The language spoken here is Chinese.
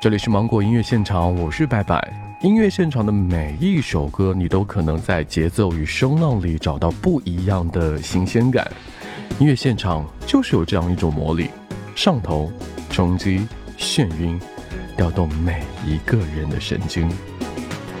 这里是芒果音乐现场，我是白白。音乐现场的每一首歌，你都可能在节奏与声浪里找到不一样的新鲜感。音乐现场就是有这样一种魔力，上头、冲击、眩晕，调动每一个人的神经。